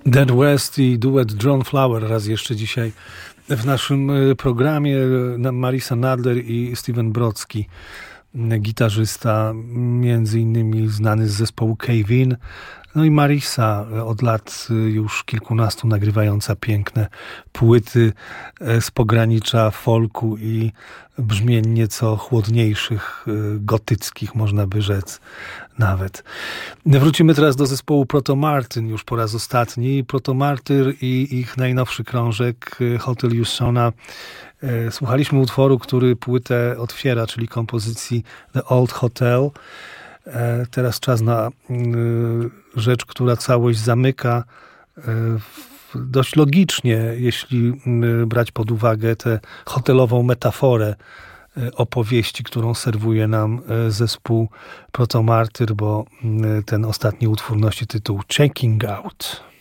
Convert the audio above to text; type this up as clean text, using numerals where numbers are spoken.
Dead West i duet John Flower raz jeszcze dzisiaj w naszym programie. Marisa Nadler i Steven Brodsky, gitarzysta, między innymi znany z zespołu Cave In. No i Marisa, od lat już kilkunastu nagrywająca piękne płyty z pogranicza folku i brzmień nieco chłodniejszych, gotyckich, można by rzec nawet. Wrócimy teraz do zespołu Proto Martyr już po raz ostatni. Proto Martyr i ich najnowszy krążek Hotel Usona. Słuchaliśmy utworu, który płytę otwiera, czyli kompozycji The Old Hotel. Teraz czas na rzecz, która całość zamyka dość logicznie, jeśli brać pod uwagę tę hotelową metaforę opowieści, którą serwuje nam zespół Proto Martyr, bo ten ostatni utwór nosi tytuł Checking Out.